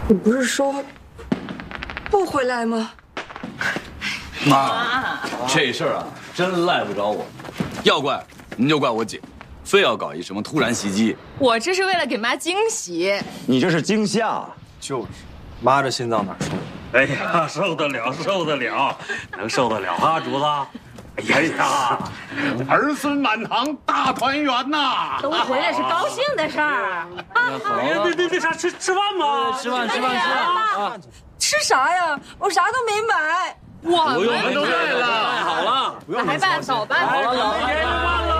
你不是说不回来吗？ 妈，这事儿啊，真赖不着我，要怪您就怪我姐，非要搞一什么突然袭击。 我这是为了给妈惊喜。 你这是惊吓。 就是，妈这心脏哪受？ 哎呀，受得了，受得了，能受得了啊，主子。哎呀，儿孙满堂，大团圆呐！ 都回来是高兴的事儿。 那啥，吃饭吧， 吃饭啊！ 吃啥呀？我啥都没买。 我们都带了， 好了， 来办，早办。 好了， 别忘了。